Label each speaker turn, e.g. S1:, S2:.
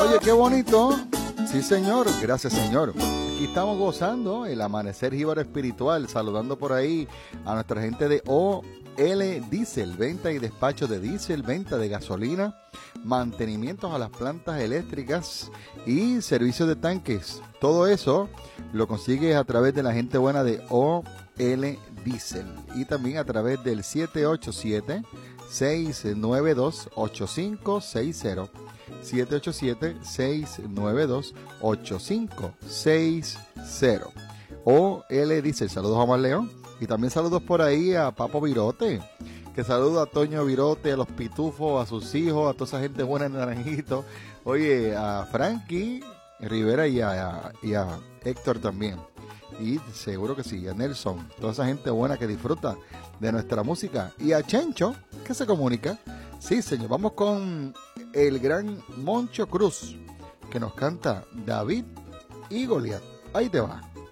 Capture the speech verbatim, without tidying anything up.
S1: Oye, qué bonito. Sí, señor. Gracias, señor. Aquí estamos gozando el amanecer jíbaro espiritual, saludando por ahí a nuestra gente de O L Diesel, venta y despacho de diésel, venta de gasolina, mantenimientos a las plantas eléctricas y servicios de tanques. Todo eso lo consigues a través de la gente buena de O L Diesel y también a través del siete ocho siete, seis nueve dos, ocho cinco seis cero. siete ocho siete, seis nueve dos, ocho cinco seis cero. O L Diesel. Saludos a Omar León. Y también saludos por ahí a Papo Virote. Que saludo a Toño Virote, a los pitufos, a sus hijos, a toda esa gente buena en Naranjito. Oye, a Frankie Rivera y a, y a Héctor también. Y seguro que sí, a Nelson. Toda esa gente buena que disfruta de nuestra música. Y a Chencho, que se comunica. Sí, señor. Vamos con el gran Moncho Cruz, que nos canta David y Goliat. Ahí te va.